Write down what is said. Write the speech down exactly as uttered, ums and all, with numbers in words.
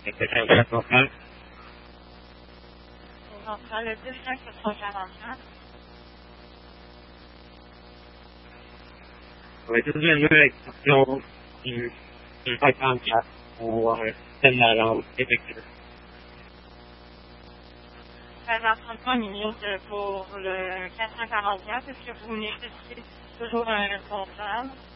Est-ce que c'est un central? On prend le dix cinq sept cent quarante-quatre. Oui, tout de même, l'exception du du cinquante-quatre pour euh, celle de la langue, effectivement. treize heures trente-trois minutes pour le quatre cent quarante-quatre. Est-ce que vous nécessitez toujours un responsable?